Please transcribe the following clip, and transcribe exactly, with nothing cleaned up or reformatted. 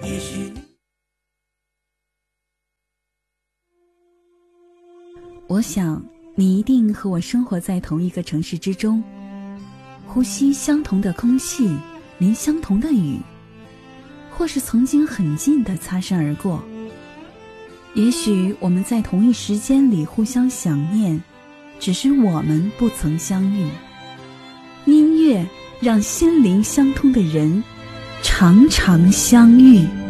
也许你我想你一定和我生活在同一个城市之中，呼吸相同的空气，淋相同的雨，或是曾经很近的擦身而过。也许我们在同一时间里互相想念，只是我们不曾相遇。音乐让心灵相通的人常常相遇。